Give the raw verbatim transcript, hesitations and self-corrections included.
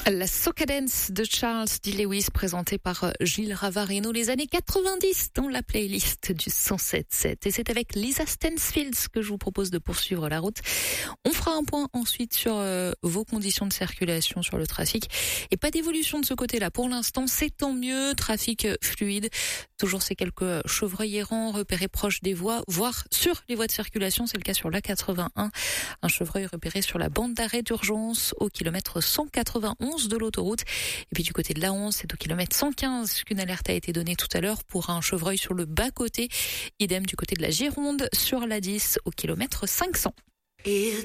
La Soca Dance de Charles D. Lewis, présentée par Gilles Ravarino, les années quatre-vingt-dix dans la playlist du cent sept sept. Et c'est avec Lisa Stansfield que je vous propose de poursuivre la route. On fera un point ensuite sur euh, vos conditions de circulation sur le trafic. Et pas d'évolution de ce côté-là. Pour l'instant, c'est tant mieux. Trafic fluide. Toujours ces quelques chevreuils errants repérés proches des voies, voire sur les voies de circulation. C'est le cas sur l'A quatre-vingt-un. Un chevreuil repéré sur la bande d'arrêt d'urgence au kilomètre cent quatre-vingt-onze de l'autoroute. Et puis du côté de l'A onze, c'est au kilomètre cent quinze qu'une alerte a été donnée tout à l'heure pour un chevreuil sur le bas-côté. Idem du côté de la Gironde sur l'A dix au kilomètre cinq cents. It's